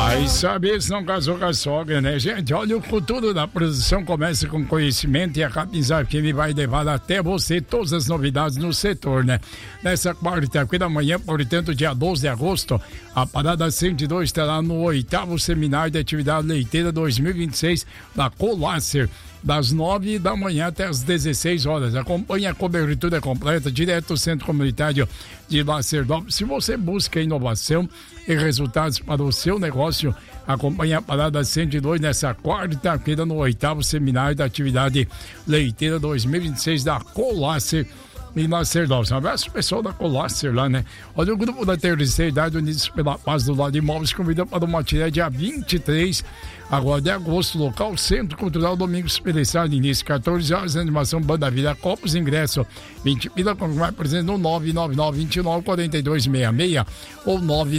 Vai saber se não casou com a sogra, né, gente? Olha, o futuro da produção começa com conhecimento e a Capinzar FM vai levar até você todas as novidades no setor, né? Nessa quarta-feira da manhã, portanto, dia 12 de agosto, a Parada 102 estará no 8º Seminário de Atividade Leiteira 2026 da Colácer, das 9 da manhã até as 16 horas. Acompanhe a cobertura completa direto do Centro Comunitário de Lacerdópolis. Se você busca inovação e resultados para o seu negócio, acompanhe a Parada 102 nessa quarta-feira no 8º Seminário da Atividade Leiteira 2026 da Colácer em Lacerdópolis. Um abraço pessoal da Colácer lá, né? Olha, o grupo da terceira idade Unidos pela Paz do Lar de Imóveis convida para uma atividade dia 23 agora de agosto, local Centro Cultural Domingos Pereçado, início 14 horas, animação Banda Vida Copos, ingresso 20 pila, com mais presente no 999-29-4266 ou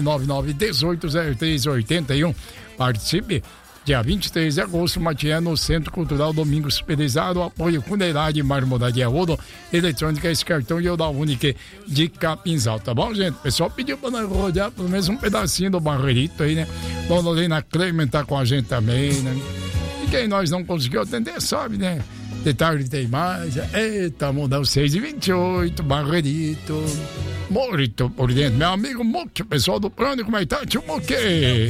999-180381. Participe. Dia 23 de agosto, matinê no Centro Cultural Domingos Pereçado, apoio Funerária e Marmoraria Ouro, eletrônica, esse cartão e o da Unique de Capinzal, tá bom, gente? O pessoal pediu pra nós rodear pelo menos um pedacinho do Barreirito aí, né? Dona Helena Clemen tá com a gente também, né? E quem nós não conseguiu atender, sabe, né? De tarde tem mais. Eita, mudão 6h28, Barreirito. Morito por dentro, meu amigo Moque, pessoal do plano, como é que tá, tio Moque?